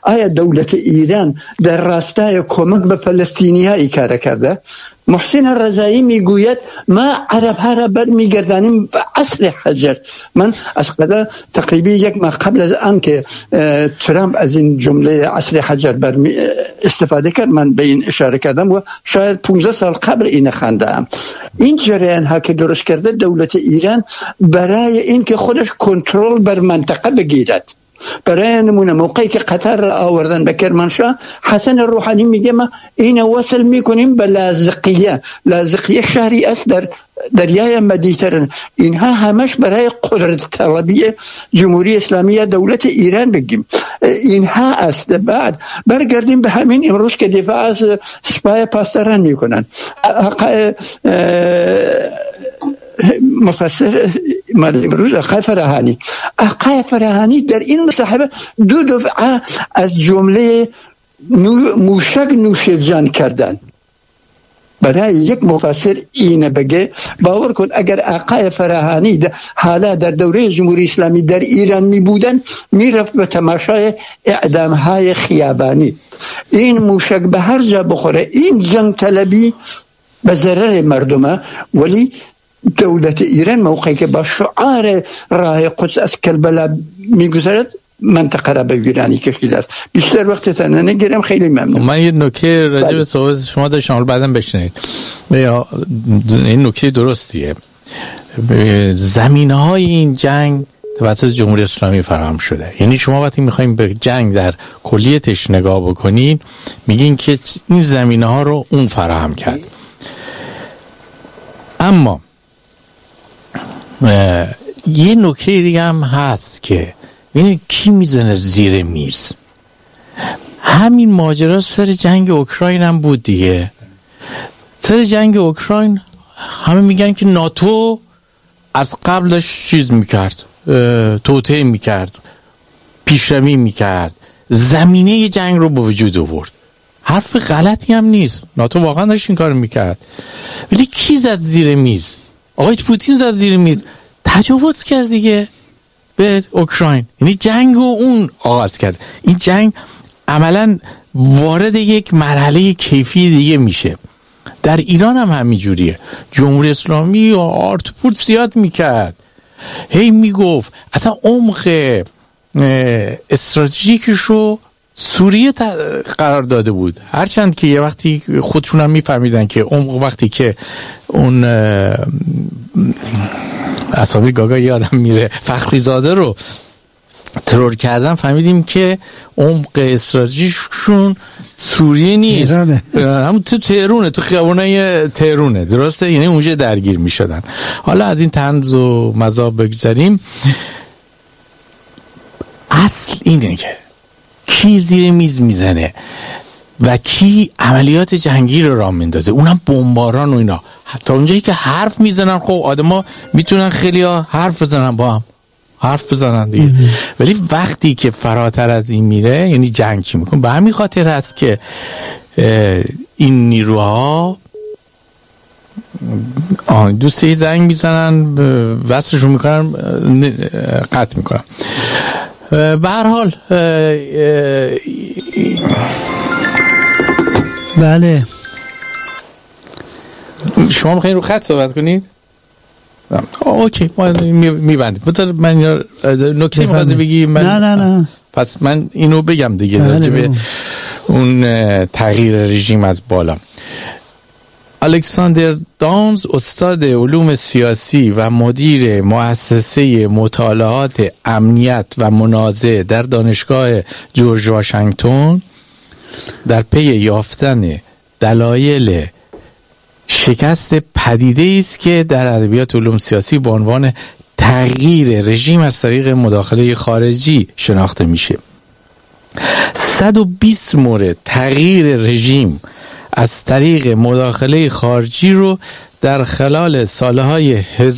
آیا دولت ایران در راستای کمک به فلسطینی‌ها کار کرده؟ محسن رضایی میگوید ما عرب ها را برمیگردانیم به عصر حجر. من از قدر تقریبا یک ماه قبل از آن که ترامپ از این جمله عصر حجر استفاده کرد، من به این اشاره کردم و شاید 15 سال قبل این خواندم. این جریان ها که درست کرده دولت ایران برای اینکه خودش کنترل بر منطقه بگیرد. برای نمونه موقعی که قطر را آوردن به کرمانشاه، حسن روحانی میگه ما این وصل میکنیم به لاذقیه. لاذقیه شهری است در دریای مدیترانه. اینها همش برای قدرت طلبی جمهوری اسلامی دولت ایران بگیم اینها است. بعد برگردیم به همین امروز که دفاع از سپاه پاسداران میکنن. مفسر امروز آقای فراهانی در این مصاحبه 2 دفعه از جمله موشک نوش جان کردن. برای یک مفسر اینه بگه، باور کن اگر آقای فراهانی حالا در دوره جمهوری اسلامی در ایران می بودن میرفت به تماشای اعدام های خیابانی. این موشک به هر جا بخوره، این جنگ طلبی به ضرر مردمه. ولی دولت ایران موقعی که با شعار راه قدس از کربلا میگذرد منطقه را به ویرانی کشیده است. بیشتر وقتتان نگیرم، خیلی ممنون. من یه نکته راجع به صحبت شما داشتم، بعداً بشنوید. این نکته درستیه. زمینه‌های این جنگ توسط جمهوری اسلامی فراهم شده. یعنی شما وقتی میخواین به جنگ در کلیتش نگاه بکنین میگین که این زمینه‌ها رو اون فراهم کرد. اما یه نکته دیگه هم هست که ببینید کی میزنه زیر میز. همین ماجرا سر جنگ اوکراین هم بود دیگه. سر جنگ اوکراین همه میگن که ناتو از قبلش چیز میکرد، توطئه میکرد، پیشروی میکرد، زمینه جنگ رو به وجود آورد. حرف غلطی هم نیست، ناتو واقعا داشت این کار میکرد. ولی کی زد زیر میز؟ آقای پوتین زد زیر میز، تجاوز کرد دیگه به اوکراین. یعنی جنگ رو اون آغاز کرد. این جنگ عملا وارد یک مرحله کیفی دیگه میشه. در ایران هم همینجوریه. جمهوری اسلامی آرت پورت زیاد میکرد، هی میگفت اصلا عمق استراتژیکش رو سوریه قرار داده بود. هرچند که یه وقتی خودشون هم میفهمیدن که عمق، وقتی که اون اصابی گاگا یادم میره فخری زاده رو ترور کردن، فهمیدیم که عمق استراتژیشون سوریه نیست، همون تو تهرونه، تو خیابونای تهرونه، درسته؟ یعنی اونجا درگیر میشدن. حالا از این طنز و مذاق بگذاریم. اصل اینه که کی زیر میز میزنه و کی عملیات جنگی رو راه میندازه، اونم بمباران و اینا. حتی اونجایی که حرف میزنن، خب آدما میتونن خیلی ها حرف بزنن، با هم حرف بزنن دیگه. ولی وقتی که فراتر از این میره، یعنی جنگ چی میکنه؟ به همین خاطر هست که این نیروها دوستی زنگ میزنن، وصلشون میکنن، قطع میکنن. به هر حال بله، شما میخواین رو خط صحبت کنید؟ اوکی، ما میبندیم. بذار من نکته میخواد بگی. نه پس من اینو بگم دیگه راجع به اون تغییر رژیم از بالا. الکساندر دانز، استاد علوم سیاسی و مدیر مؤسسه مطالعات امنیت و منازعه در دانشگاه جورج واشنگتن، در پی یافتن دلایل شکست پدیده است که در ادبیات علوم سیاسی به عنوان تغییر رژیم از طریق مداخله خارجی شناخته میشه. 120 مورد تغییر رژیم از طریق مداخله خارجی رو در خلال سالهای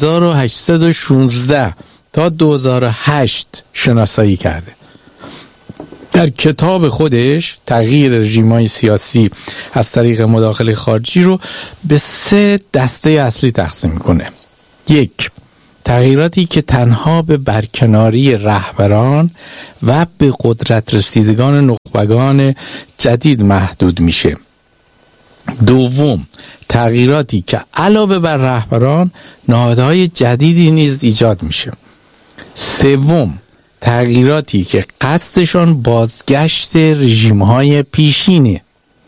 1816 تا 2008 شناسایی کرده. در کتاب خودش تغییر رژیم‌های سیاسی از طریق مداخله خارجی رو به 3 دسته اصلی تقسیم می‌کنه. 1. تغییراتی که تنها به برکناری رهبران و به قدرت رسیدگان نخبگان جدید محدود میشه. دوم، تغییراتی که علاوه بر رهبران نهادهای جدیدی نیز ایجاد میشه. سوم، تغییراتی که قصدشان بازگشت رژیم‌های پیشینه.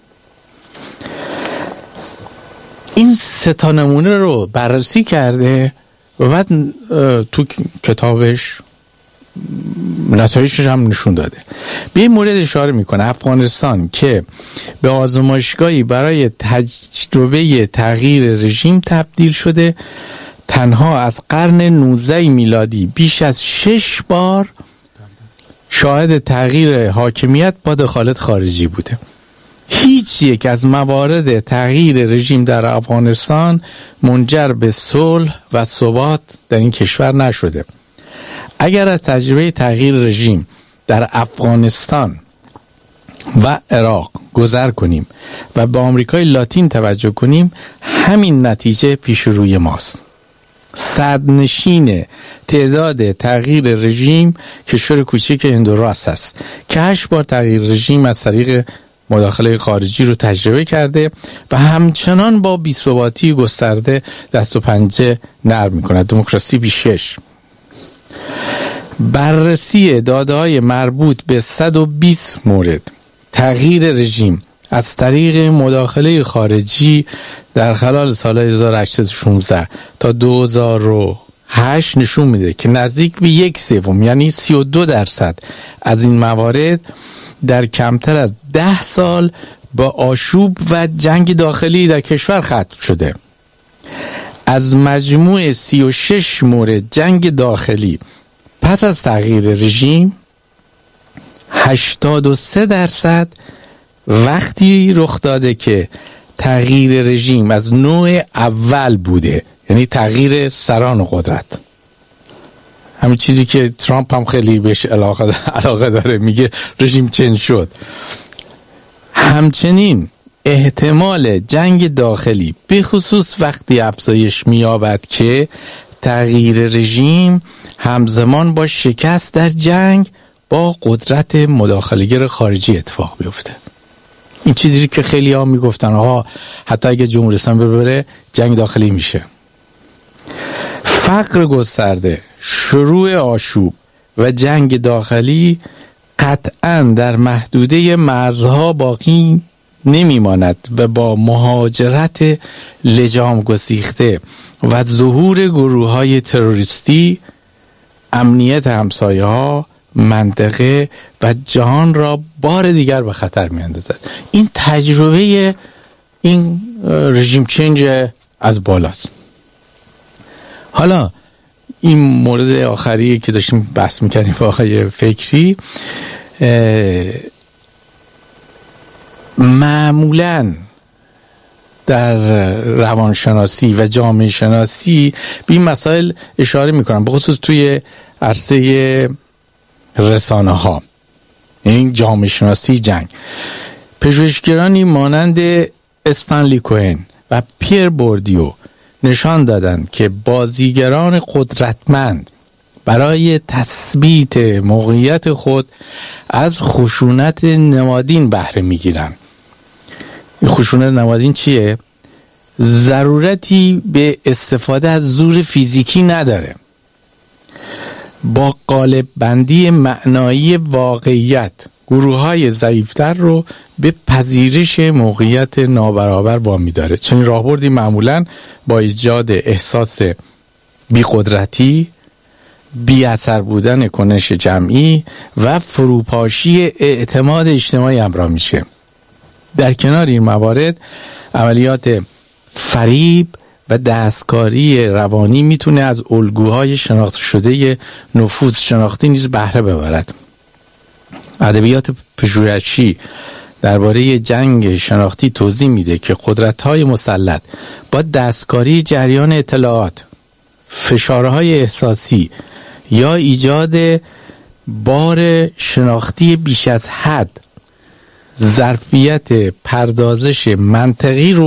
این سه تا نمونه رو بررسی کرده و بعد تو کتابش نتایجش هم نشون داده. به این مورد اشاره میکنه افغانستان که به آزمایشگاهی برای تجربه تغییر رژیم تبدیل شده، تنها از قرن 19 میلادی بیش از 6 بار شاهد تغییر حاکمیت با دخالت خارجی بوده. هیچ یک از موارد تغییر رژیم در افغانستان منجر به صلح و ثبات در این کشور نشده. اگر از تجربه تغییر رژیم در افغانستان و عراق گذر کنیم و به آمریکای لاتین توجه کنیم، همین نتیجه پیش روی ماست. صدرنشین تعداد تغییر رژیم کشور کوچک هندوراس است که 8 بار تغییر رژیم از طریق مداخله خارجی رو تجربه کرده و همچنان با بی‌ثباتی گسترده دست و پنجه نرم می‌کند. دموکراسی بیشش. بررسی داده‌های مربوط به 120 مورد تغییر رژیم از طریق مداخله خارجی در خلال سال 1816 تا 2008 نشون میده که نزدیک به 1/3 یعنی 32% از این موارد در کمتر از 10 سال با آشوب و جنگ داخلی در کشور ختم شده. از مجموع 36 مورد جنگ داخلی پس از تغییر رژیم 83% وقتی رخ داده که تغییر رژیم از نوع اول بوده، یعنی تغییر سران قدرت. همین چیزی که ترامپ هم خیلی بهش علاقه داره، میگه رژیم چنج شد. همچنین احتمال جنگ داخلی به خصوص وقتی افزایش می‌یابد که تغییر رژیم همزمان با شکست در جنگ با قدرت مداخله‌گر خارجی اتفاق بیفته. این چیزی که خیلی ها میگفتن آها حتی اگه جمهوری اسلامی ببره جنگ داخلی میشه. فقر گسترده، شروع آشوب و جنگ داخلی قطعاً در محدوده مرزها باقی نمیماند و با مهاجرت لجام گسیخته و ظهور گروه‌های تروریستی امنیت همسایه‌ها، منطقه و جهان را بار دیگر به خطر می‌اندازد. این تجربه این رژیم چنج از بالاست. حالا این مورد آخری که داشتیم بحث می‌کردیم با آقای فکری، معمولاً در روانشناسی و جامعه شناسی به این مسائل اشاره می‌کنن، به خصوص توی عرصه رسانه ها، این جامعه شناسی جنگ. پژوهشگرانی مانند استنلی کوهن و پیر بوردیو نشان دادند که بازیگران قدرتمند برای تثبیت موقعیت خود از خشونت نمادین بهره میگیرند. این خشونت نمادین چیه؟ ضرورتی به استفاده از زور فیزیکی نداره. با قالب بندی معنایی واقعیت گروه‌های ضعیفتر رو به پذیرش موقعیت نابرابر وامی داره. چنین راهبردی معمولاً با ایجاد احساس بی‌قدرتی، بی‌اثر بودن کنش جمعی و فروپاشی اعتماد اجتماعی همراه میشه. در کنار این موارد عملیات فریب و دستکاری روانی میتونه از الگوهای شناخته شده نفوذ شناختی نیز بهره ببرد. ادبیات پژوهشی درباره جنگ شناختی توضیح میده که قدرت‌های مسلط با دستکاری جریان اطلاعات، فشارهای احساسی یا ایجاد بار شناختی بیش از حد ظرفیت پردازش منطقی رو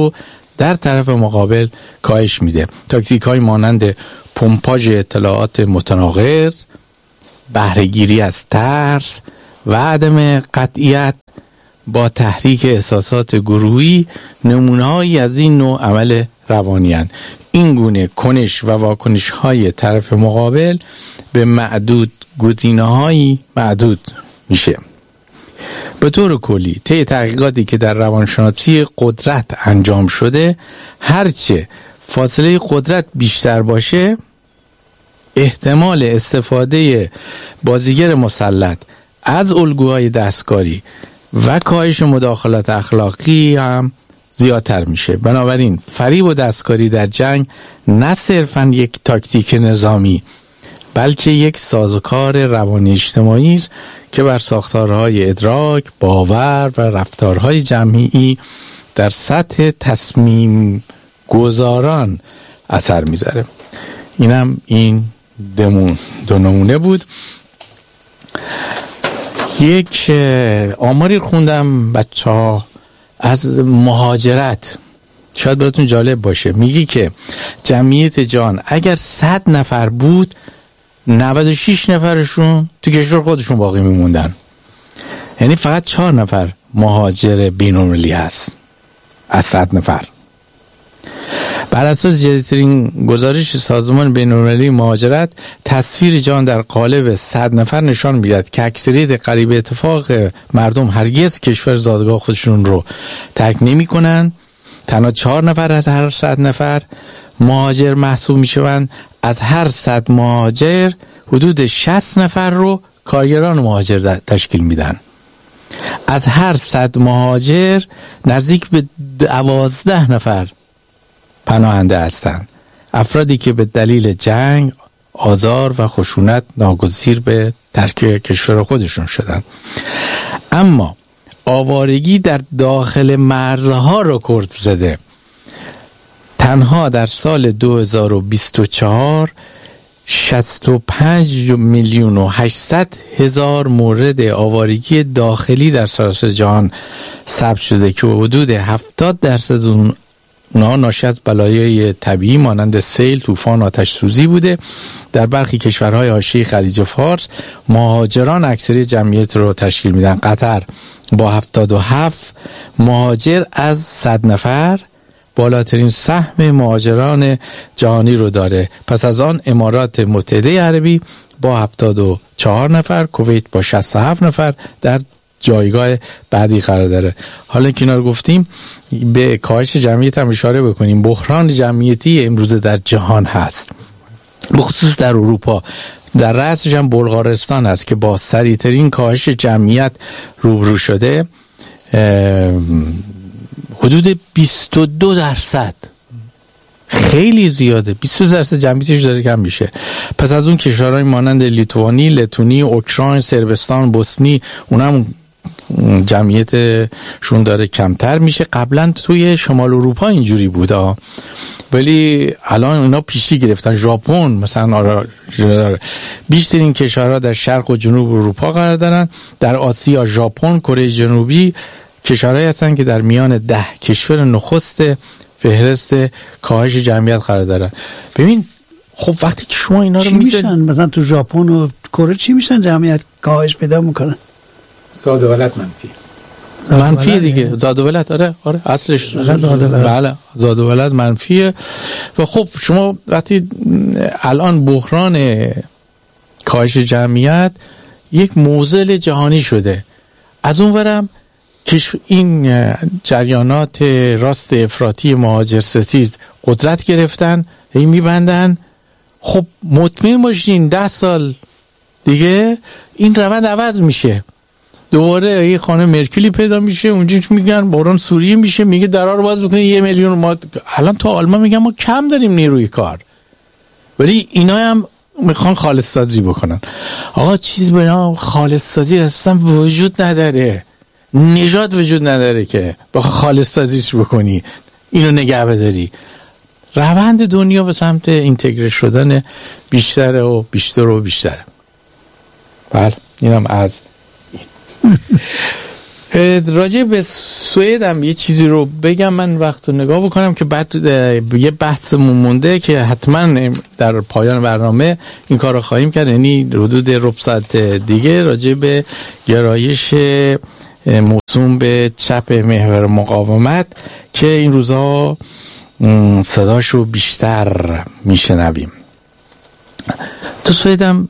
در طرف مقابل کاهش میده. تاکتیک های مانند پمپاژ اطلاعات متناقض، بهره‌گیری از ترس و عدم قطعیت با تحریک احساسات گروهی نمونه‌هایی از این نوع عمل روانی هستند. این گونه کنش و واکنش های طرف مقابل به معدود گزینه‌هایی محدود میشه. به طور کلی طی تحقیقاتی که در روانشناسی قدرت انجام شده، هرچه فاصله قدرت بیشتر باشه، احتمال استفاده بازیگر مسلط از الگوهای دستکاری و کاهش مداخلات اخلاقی هم زیادتر میشه. بنابراین فریب و دستکاری در جنگ نه صرفاً یک تاکتیک نظامی، بلکه یک سازوکار روانی اجتماعی است که بر ساختارهای ادراک، باور و رفتارهای جمعی در سطح تصمیم گذاران اثر میذاره. اینم این دو نمونه بود. یک آماری خوندم بچه‌ها از مهاجرت، شاید براتون جالب باشه. میگی که جمعیت جهان اگر 100 نفر بود، 96 نفرشون تو کشور خودشون باقی میموندن. یعنی فقط 4 نفر مهاجر بین‌المللی هست از 100 نفر. بر اساس جدیدترین گزارش سازمان بین‌المللی مهاجرت، تصویر جهان در قالب 100 نفر نشان می‌دهد که اکثریت قریب اتفاق مردم هرگز کشور زادگاه خودشون رو ترک نمی‌کنند. تنها 4 نفر از هر 100 نفر مهاجر محسوب می‌شوند. از هر 100 مهاجر حدود 60 نفر رو کارگران مهاجر تشکیل میدن. از هر 100 مهاجر نزدیک به 12 نفر پناهنده هستند، افرادی که به دلیل جنگ، آزار و خشونت ناگزیر به ترک کشور خودشون شدند. اما آوارگی در داخل مرزها رکورد زده. تنها در سال 2024 65,800,000 مورد آوارگی داخلی در سراسر جهان ثبت شده که حدود 70% اونها ناشی از بلایای طبیعی مانند سیل، طوفان، آتش سوزی بوده. در برخی کشورهای حاشیه خلیج فارس مهاجران اکثری جمعیت رو تشکیل میدن. قطر با 77 مهاجر از 100 نفر بالاترین سهم مهاجران جهانی رو داره. پس از آن امارات متحده عربی با 74 نفر، کویت با 67 نفر در جایگاه بعدی قرار داره. حالا که اینا رو گفتیم، به کاهش جمعیت هم اشاره بکنیم. بحران جمعیتی امروز در جهان هست، بخصوص در اروپا. در رأسش هم بلغارستان هست که با سریعترین کاهش جمعیت روبرو شده. حدود 22%، خیلی زیاده. 22% جمعیتش داره کم میشه. پس از اون کشورهای مانند لیتوانی، لتونی، اوکراین، صربستان، بوسنی، اونم جمعیتشون داره کمتر میشه. قبلا توی شمال اروپا اینجوری بوده، ولی الان اونا پیشی گرفتن. ژاپن مثلا بیشترین کشورها در شرق و جنوب اروپا قرار دارن. در آسیا ژاپن، کره جنوبی کشورهایی هستن که در میان 10 کشور نخست فهرست کاهش جمعیت قرار دارن. ببین خب وقتی که شما اینا رو میشن مثلا تو ژاپن و کره چی میشن جمعیت کاهش پیدا میکنن؟ زاد و ولد منفیه دیگه. زاد و ولد آره اصلش بله زاد و ولد منفیه. و خب شما وقتی الان بحران کاهش جمعیت یک معضل جهانی شده، از اون ورم که این جریانات راست افراطی مهاجر ستیز قدرت گرفتن، هی میبندن. خب مطمئن باشین 10 سال دیگه این روند عوض میشه. دوباره یه خانه مرکلی پیدا میشه اونجا، میگن بحران سوریه میشه، میگه درا رو باز بکنه 1 میلیون. ما الان تو آلمان میگن ما کم داریم نیروی کار، ولی اینا هم میخوان خالص سازی بکنن. آقا چیز به نام خالص سازی اصلا وجود نداره، نژاد وجود نداره که بخوای خالص سازیش بکنی، اینو نگه بداری. روند دنیا به سمت اینتگره شدن بیشتر و بیشتر و بیشتر. بله اینم از راجع به سوئد هم یه چیزی رو بگم، من وقت رو نگاه بکنم که بعد یه بحثمون مونده که حتما در پایان برنامه این کار رو خواهیم کرد، یعنی حدود ربع ساعت دیگه راجع به گرایش موسوم به چپ محور مقاومت که این روزها صداشو بیشتر میشنویم. تو سوئد هم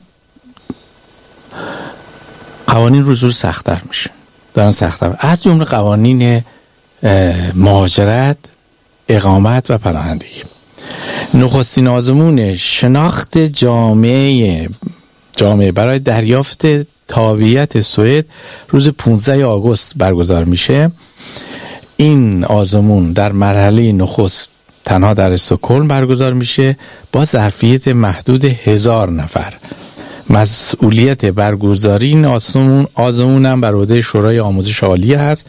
قوانین روز سخت‌تر میشه، دارن سخت‌تر، از جمله قوانین مهاجرت، اقامت و پناهندگی. نخستین آزمون شناخت جامعه برای دریافت تابعیت سوئد روز 15 آگوست برگزار میشه. این آزمون در مرحله نخست تنها در استکهلم برگزار میشه با ظرفیت محدود 1000 نفر. مسئولیت برگزاری این آزمون هم بر عهده شورای آموزش عالی هست.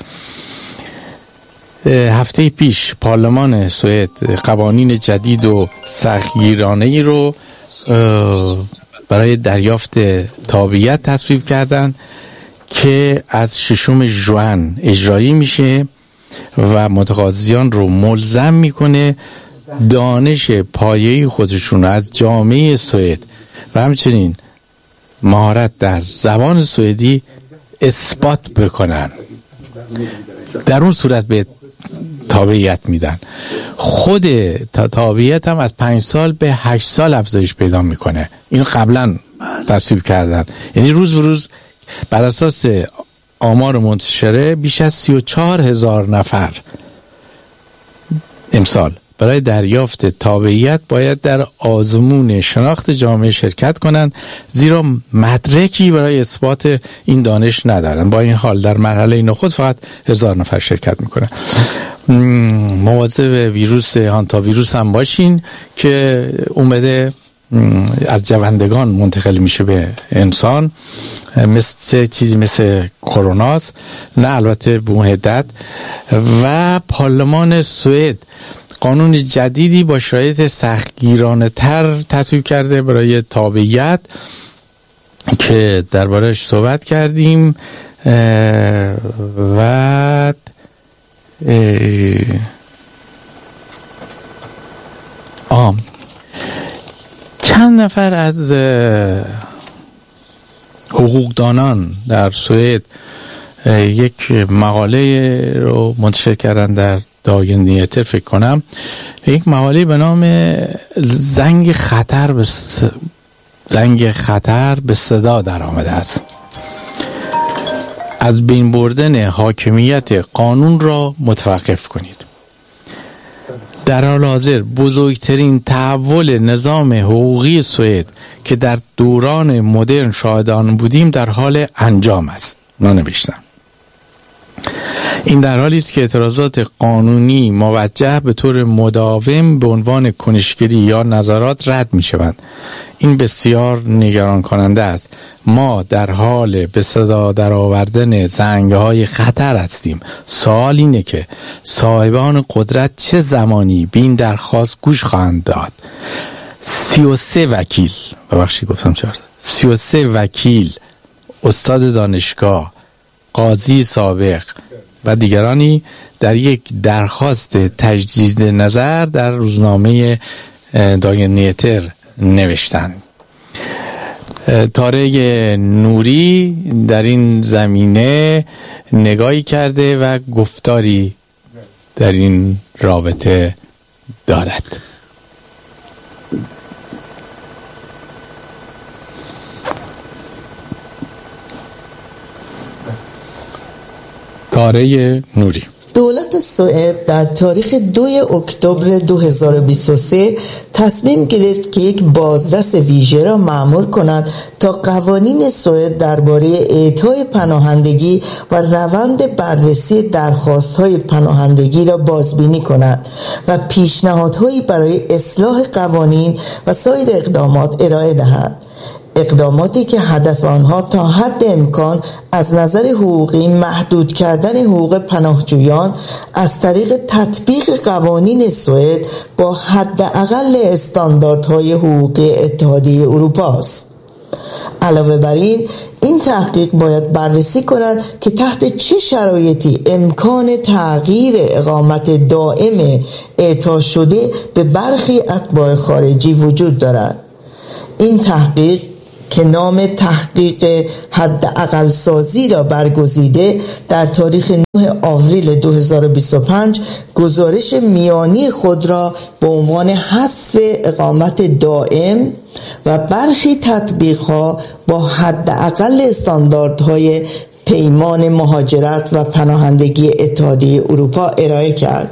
هفته پیش پارلمان سوئد قوانین جدید و سختگیرانه‌ای رو برای دریافت تابعیت تصویب کردن که از 6 ژوئن اجرایی میشه و متقاضیان رو ملزم میکنه دانش پایه‌ای خودشون از جامعه سوئد و همچنین مهارت در زبان سوئدی اثبات بکنن. در اون صورت به تابعیت میدن. خود تابعیت هم از 5 سال به 8 سال افزایش پیدا میکنه. اینو قبلا تصویب کردن. یعنی روز به روز بر اساس آمار منتشره بیش از 34,000 نفر امسال برای دریافت تابعیت باید در آزمون شناخت جامعه شرکت کنند، زیرا مدرکی برای اثبات این دانش ندارن. با این حال در مرحله نخست فقط 1000 نفر شرکت میکنن. مواظب ویروس هانتا ویروس هم باشین که اومده از جوندگان منتقل میشه به انسان، مثل چیزی مثل کروناست، نه البته به اون حدت. و پارلمان سوئد قانون جدیدی با شرایط سختگیرانه تر تصویب کرده برای تابعیت که درباره‌اش صحبت کردیم. و چند نفر از حقوقدانان در سوئد یک مقاله رو منتشر کردن در داین نیتر، فکر کنم یک مقاله به نام زنگ خطر به صدا در آمده است. از بین بردن حاکمیت قانون را متوقف کنید. در حال حاضر بزرگترین تحول نظام حقوقی سوئد که در دوران مدرن شاهد آن بودیم در حال انجام است. نوشتم این در حالی است که اعتراضات قانونی موجه به طور مداوم به عنوان کنشگری یا نظارات رد می شوند. این بسیار نگران کننده است. ما در حال به صدا در آوردن زنگ‌های خطر هستیم. سوال اینه که صاحبان قدرت چه زمانی به این درخواست گوش خواهند داد؟ 33 وکیل، 33 وکیل، استاد دانشگاه، قاضی سابق و دیگرانی در یک درخواست تجدید نظر در روزنامه داین نیتر نوشتند. طارق نوری در این زمینه نگاهی کرده و گفتاری در این رابطه دارد. طارق نوری: دولت سوئد در تاریخ 2 اکتبر 2023 تصمیم گرفت که یک بازرس ویژه را مأمور کند تا قوانین سوئد درباره اعطای پناهندگی و روند بررسی درخواست‌های پناهندگی را بازبینی کند و پیشنهادهایی برای اصلاح قوانین و سایر اقدامات ارائه دهد. اقداماتی که هدف آنها تا حد امکان از نظر حقوقی محدود کردن حقوق پناهجویان از طریق تطبیق قوانین سوئد با حداقل استانداردهای حقوقی اتحادیه اروپا است. علاوه بر این تحقیق باید بررسی کند که تحت چه شرایطی امکان تغییر اقامت دائم اعطا شده به برخی اتباع خارجی وجود دارد. این تحقیق که نام تحقیق حداقل سازی را برگزیده، در تاریخ 9 آوریل 2025 گزارش میانی خود را به عنوان حذف اقامت دائم و برخی تطبیق‌ها با حداقل استانداردهای پیمان مهاجرت و پناهندگی اتحادیه اروپا ارائه کرد.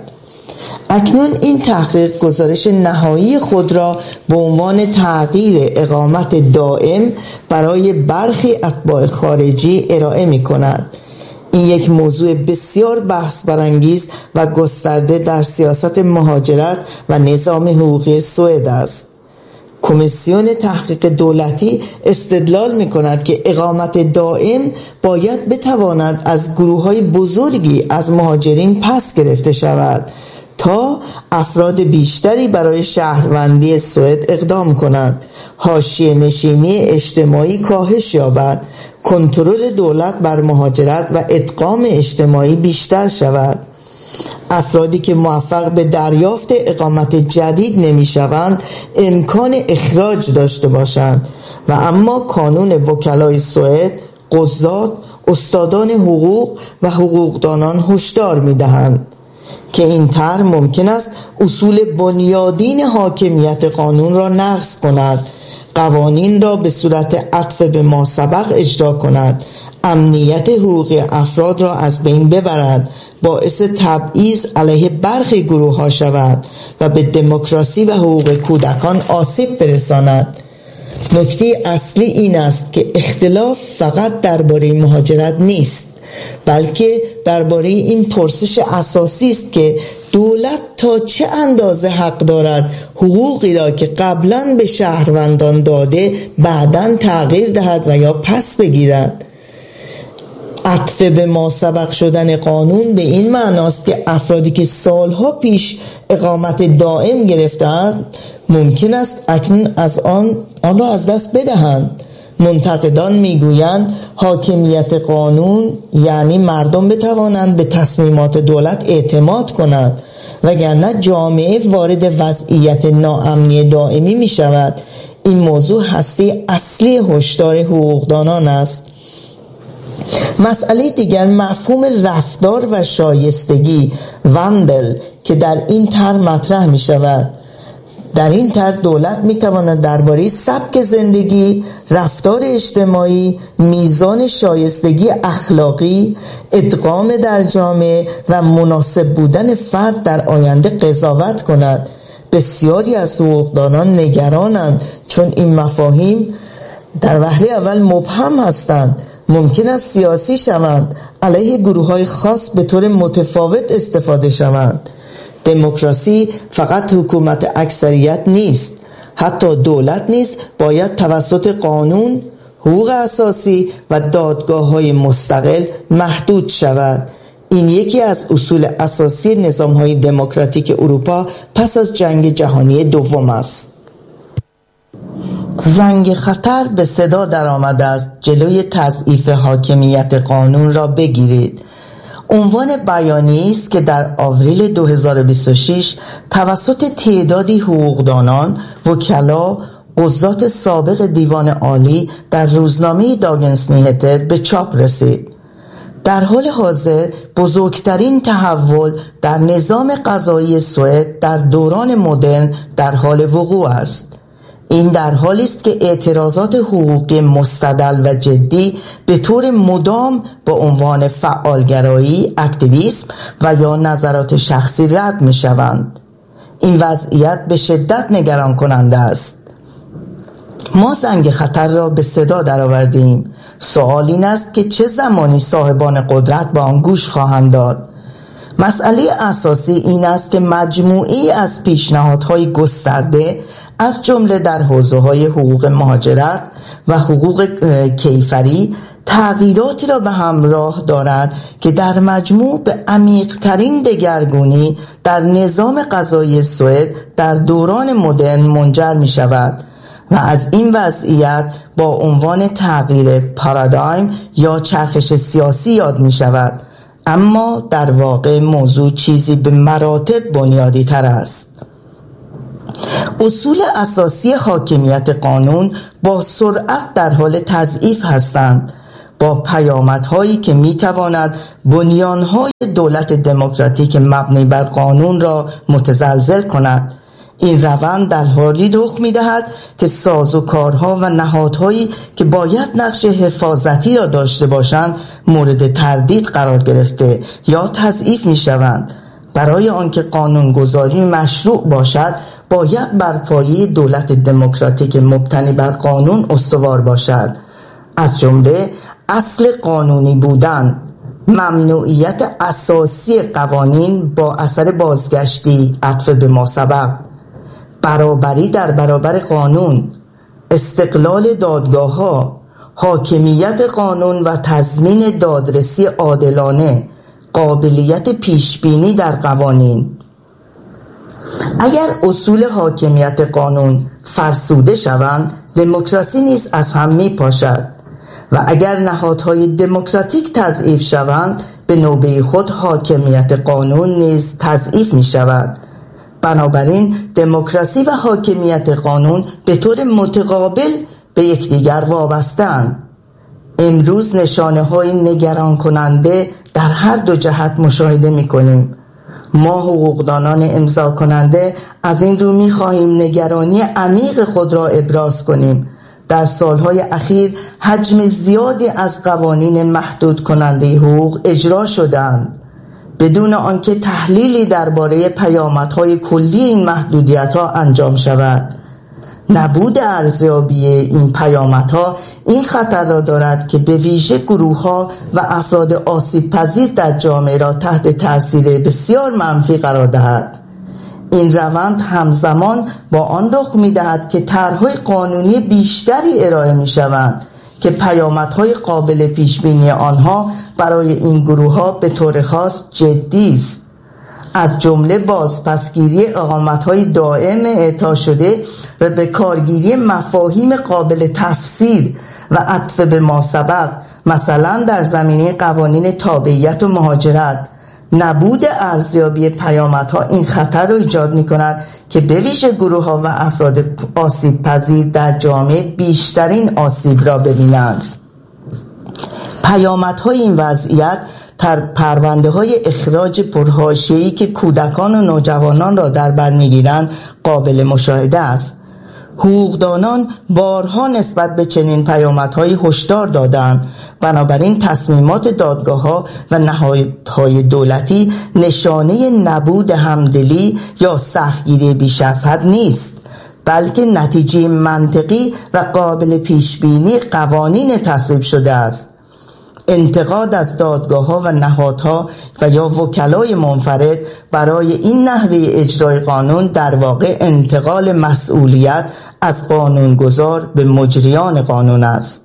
اکنون این تحقیق گزارش نهایی خود را به عنوان تغییر اقامت دائم برای برخی اتباع خارجی ارائه می کند. این یک موضوع بسیار بحث برانگیز و گسترده در سیاست مهاجرت و نظام حقوقی سوئد است. کمیسیون تحقیق دولتی استدلال می کند که اقامت دائم باید بتواند از گروه‌های بزرگی از مهاجرین پس گرفته شود تا افراد بیشتری برای شهروندی سوئد اقدام کنند، حاشیه نشینی اجتماعی کاهش یابد، کنترل دولت بر مهاجرت و ادغام اجتماعی بیشتر شود. افرادی که موفق به دریافت اقامت جدید نمی شوند امکان اخراج داشته باشند و اما کانون وکلای سوئد، قضات، استادان حقوق و حقوقدانان هشدار می دهند که این طرح ممکن است اصول بنیادین حاکمیت قانون را نقض کند، قوانین را به صورت عطف به ما سبق اجرا کند، امنیت حقوقی افراد را از بین ببرد، باعث تبعیض علیه برخی گروه ها شود و به دموکراسی و حقوق کودکان آسیب برساند. نکته اصلی این است که اختلاف فقط درباره مهاجرت نیست، بلکه درباره این پرسش اساسی است که دولت تا چه اندازه حق دارد حقوقی را که قبلا به شهروندان داده بعداً تغییر دهد و یا پس بگیرد. عطف به ما سبق شدن قانون به این معناست که افرادی که سالها پیش اقامت دائم گرفتند ممکن است اکنون آن را از دست بدهند. منتقدان میگویند حاکمیت قانون یعنی مردم بتوانند به تصمیمات دولت اعتماد کنند، وگرنه جامعه وارد وضعیت ناامنی دائمی می شود. این موضوع هسته اصلی هشدار حقوقدانان است. مسئله دیگر مفهوم رفتار و شایستگی واندل که در این طرح مطرح می شود. در این طرح دولت می تواند درباره سبک زندگی، رفتار اجتماعی، میزان شایستگی اخلاقی، ادغام در جامعه و مناسب بودن فرد در آینده قضاوت کند. بسیاری از حقوقدانان نگرانند چون این مفاهیم در وهله اول مبهم هستند، ممکن است سیاسی شوند، علیه گروه‌های خاص به طور متفاوت استفاده شوند. دموکراسی فقط حکومت اکثریت نیست، حتی دولت نیز باید توسط قانون، حقوق اساسی و دادگاه‌های مستقل محدود شود. این یکی از اصول اساسی نظام‌های دموکراتیک اروپا پس از جنگ جهانی دوم است. زنگ خطر به صدا در آمده است جلوی تضعیف حاکمیت قانون را بگیرید. عنوان بیانیه‌ای است که در آوریل 2026 توسط تعدادی حقوقدانان، وکلا، قضات سابق دیوان عالی در روزنامه داگنس نیهتر به چاپ رسید. در حال حاضر بزرگترین تحول در نظام قضایی سوئد در دوران مدرن در حال وقوع است. این در حالی است که اعتراضات حقوقی مستدل و جدی به طور مدام با عنوان فعالگرایی، اکتیویسم و یا نظرات شخصی رد می شوند. این وضعیت به شدت نگران کننده است. ما زنگ خطر را به صدا درآوردیم. سوال این است که چه زمانی صاحبان قدرت به آن گوش خواهند داد. مسئله اساسی این است که مجموعی از پیشنهادهای گسترده از جمله در حوزه‌های حقوق مهاجرت و حقوق کیفری تغییراتی را به همراه دارد که در مجموع به عمیق‌ترین دگرگونی در نظام قضایی سوئد در دوران مدرن منجر می شود و از این وضعیت با عنوان تغییر پارادایم یا چرخش سیاسی یاد می شود، اما در واقع موضوع چیزی به مراتب بنیادی تر است. اصول اساسی حاکمیت قانون با سرعت در حال تضعیف هستند، با پیامدهایی که میتواند بنیانهای دولت دموکراتیک مبنی بر قانون را متزلزل کند. این روند در حالی رخ می‌دهد که سازوکارها و نهادهایی که باید نقش حفاظتی را داشته باشند مورد تردید قرار گرفته یا تضعیف می‌شوند. برای آنکه قانونگذاری مشروع باشد باید بر پایه دولت دموکراتیک مبتنی بر قانون استوار باشد، از جمله اصل قانونی بودن، ممنوعیت اساسی قوانین با اثر بازگشتی عطف به ما سبق، برابری در برابر قانون، استقلال دادگاه‌ها، حاکمیت قانون و تضمین دادرسی عادلانه، قابلیت پیشبینی در قوانین. اگر اصول حاکمیت قانون فرسوده شوند، دموکراسی نیز از هم می پاشد و اگر نهادهای دموکراتیک تضعیف شوند، به نوبه خود حاکمیت قانون نیز تضعیف می شود. بنابراین دموکراسی و حاکمیت قانون به طور متقابل به یکدیگر وابسته‌اند. امروز نشانه‌های نگران کننده در هر دو جهت مشاهده می‌کنیم. ما حقوقدانان امضا کننده از این رو می‌خواهیم نگرانی عمیق خود را ابراز کنیم. در سالهای اخیر حجم زیادی از قوانین محدود کننده حقوق اجرا شدند بدون آنکه تحلیلی درباره پیامدهای کلی این محدودیت‌ها انجام شود. نبود ارزیابی این پیامدها این خطر را دارد که به ویژه گروه‌ها و افراد آسیب پذیر در جامعه را تحت تأثیر بسیار منفی قرار دهد. این روند همزمان با آن رخ می‌دهد که طرح‌های قانونی بیشتری ارائه می‌شوند که پیامدهای قابل پیشبینی آنها برای این گروه‌ها به طور خاص جدی است، از جمله بازپسگیری اقامت‌های دائم اعطا شده و به کارگیری مفاهیم قابل تفسیر و عطف به ما سبق، مثلا در زمینه قوانین تابعیت و مهاجرت. نبود ارزیابی پیامدها این خطر را ایجاد می‌کند که به ویژه گروه‌ها و افراد آسیب پذیر در جامعه بیشترین آسیب را ببینند. پیامدهای این وضعیت پرونده‌های اخراج پرحاشیه‌ای که کودکان و نوجوانان را در بر می‌گیرند قابل مشاهده است. حقوقدانان بارها نسبت به چنین پیامدهایی هشدار دادند. بنابراین تصمیمات دادگاه‌ها و نهادهای دولتی نشانه نبود همدلی یا سختگیری بیش از حد نیست، بلکه نتیجه منطقی و قابل پیشبینی قوانین تصویب شده است. انتقاد از دادگاه‌ها و نهادها و یا وکلای منفرد برای این نحوه اجرای قانون در واقع انتقال مسئولیت از قانونگذار به مجریان قانون است.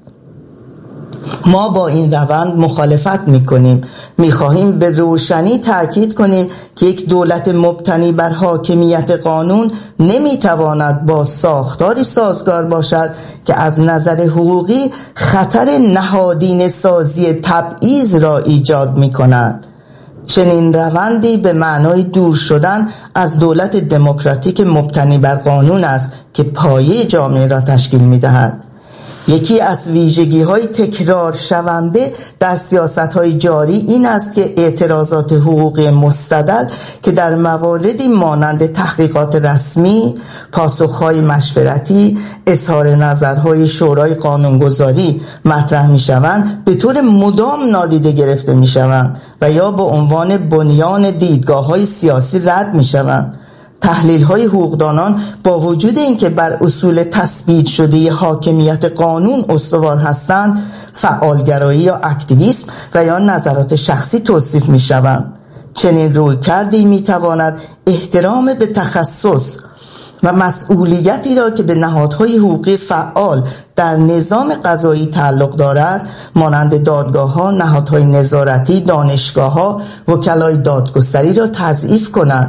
ما با این روند مخالفت می‌کنیم. می‌خواهیم به روشنی تأکید کنیم که یک دولت مبتنی بر حاکمیت قانون نمی‌تواند با ساختاری سازگار باشد که از نظر حقوقی خطر نهادینه سازی تبعیض را ایجاد می‌کند. چنین روندی به معنای دور شدن از دولت دموکراتیک مبتنی بر قانون است که پایه جامعه را تشکیل می‌دهد. یکی از ویژگی‌های تکرار شونده در سیاست‌های جاری این است که اعتراضات حقوقی مستدل که در مواردی مانند تحقیقات رسمی، پاسخ‌های مشورتی، اظهار نظرهای شورای قانونگذاری مطرح می‌شوند، به طور مدام نادیده گرفته می‌شوند و یا به عنوان بنیان دیدگاه‌های سیاسی رد می‌شوند. تحلیل‌های حقوقدانان با وجود اینکه بر اصول تثبیت شده حاکمیت قانون استوار هستند، فعالگرایی یا اکتیویسم و یا نظرات شخصی توصیف می‌شوند. چنین رویکردی می‌تواند احترام به تخصص و مسئولیتی را که به نهادهای حقوقی فعال در نظام قضایی تعلق دارد، مانند دادگاه‌ها، نهادهای نظارتی، دانشگاه‌ها، وکلای دادگستری را تضعیف کند.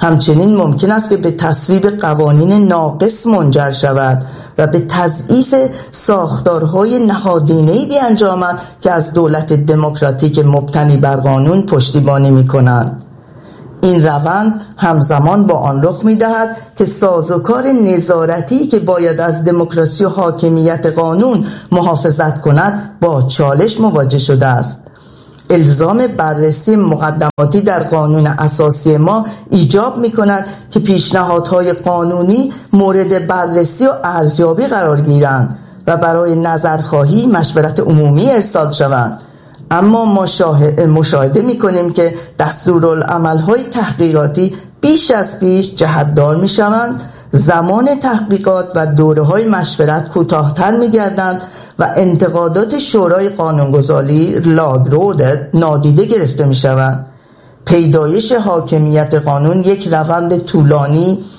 همچنین ممکن است که به تصویب قوانین ناقص منجر شود و به تضعیف ساختارهای نهادینه‌ای بیانجامد که از دولت دموکراتیک مبتنی بر قانون پشتیبانی می‌کنند. این روند همزمان با آن رخ می‌دهد که سازوکار نظارتی که باید از دموکراسی و حاکمیت قانون محافظت کند با چالش مواجه شده است. الزام بررسی مقدماتی در قانون اساسی ما ایجاب می‌کند که پیشنهادهای قانونی مورد بررسی و ارزیابی قرار گیرند و برای نظرخواهی مشورت عمومی ارسال شوند. اما ما مشاهده می‌کنیم که دستورالعمل‌های تحقیقاتی بیش از پیش جهت‌دار می‌شوند، زمان تحقیقات و دوره‌های مشورت کوتاه‌تر می‌گردند و انتقادات شورای قانونگذاری لاگرودت نادیده گرفته می‌شوند. پیدایش حاکمیت قانون یک روند طولانی